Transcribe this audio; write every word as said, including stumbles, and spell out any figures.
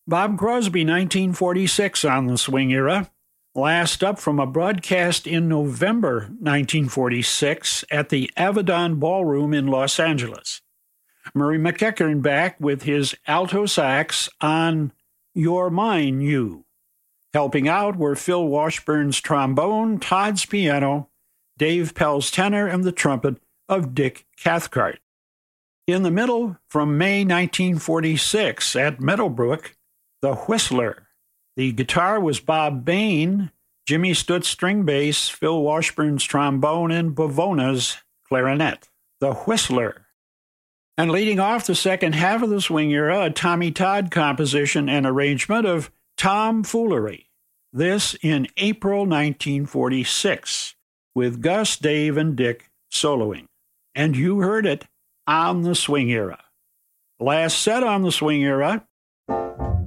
Bob Crosby, nineteen forty-six on the swing era. Last up from a broadcast in November nineteen forty-six at the Avedon Ballroom in Los Angeles. Murray McEachern back with his alto sax on You're Mine, You. Helping out were Phil Washburn's trombone, Todd's piano, Dave Pell's tenor, and the trumpet of Dick Cathcart. In the middle, from May nineteen forty-six at Meadowbrook, The Whistler. The guitar was Bob Bain, Jimmy Stutz string bass, Phil Washburn's trombone, and Bavona's clarinet. The Whistler. And leading off the second half of the swing era, a Tommy Todd composition and arrangement of Tom Foolery. This in April nineteen forty-six, with Gus, Dave, and Dick soloing. And you heard it on the swing era. Last set on the swing era,